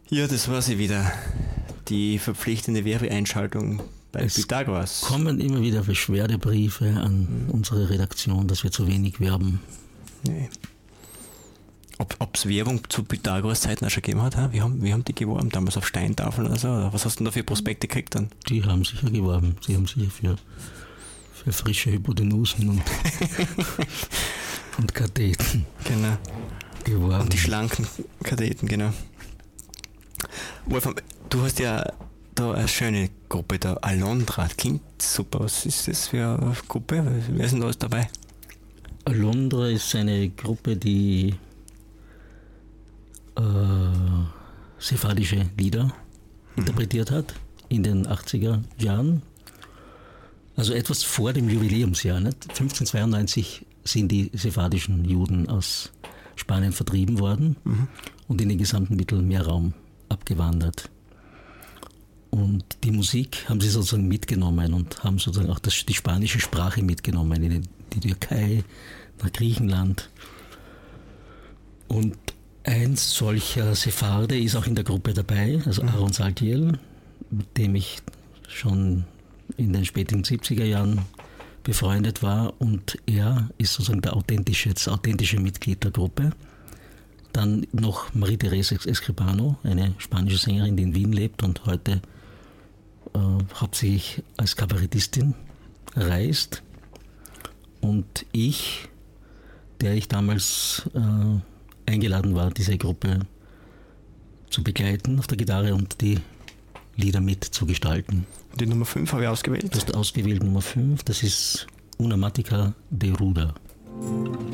Ja, das war sie wieder. Die verpflichtende Werbeeinschaltung bei Pythagoras. Es kommen immer wieder Beschwerdebriefe an unsere Redaktion, dass wir zu wenig werben. Nee. Ob es Werbung zu Pythagoras Zeiten auch schon gegeben hat? Wie haben die geworben? Damals auf Steintafeln oder so? Oder was hast du denn da für Prospekte gekriegt dann? Die haben sicher geworben. Sie haben sicher für frische Hypotenusen und Katheten geworben. Und die schlanken Katheten, genau. Wolfram, du hast ja da eine schöne Gruppe da, Alondra. Klingt super. Was ist das für eine Gruppe? Wer ist denn da alles dabei? Alondra ist eine Gruppe, die sephardische Lieder interpretiert hat in den 80er Jahren. Also etwas vor dem Jubiläumsjahr. Nicht? 1592 sind die sephardischen Juden aus Spanien vertrieben worden und in den gesamten Mittelmeerraum abgewandert. Und die Musik haben sie sozusagen mitgenommen und haben sozusagen auch die spanische Sprache mitgenommen in die Türkei, nach Griechenland. Und ein solcher Sepharde ist auch in der Gruppe dabei, also Aaron Saltiel, mit dem ich schon in den späten 70er Jahren befreundet war, und er ist sozusagen das authentische Mitglied der Gruppe. Dann noch Marie-Therese Escribano, eine spanische Sängerin, die in Wien lebt und heute hauptsächlich als Kabarettistin reist. Und ich, der ich damals eingeladen war, diese Gruppe zu begleiten auf der Gitarre und die Lieder mitzugestalten. Die Nummer 5 habe ich ausgewählt. Du hast ausgewählt Nummer 5, das ist Una Matica de Ruda.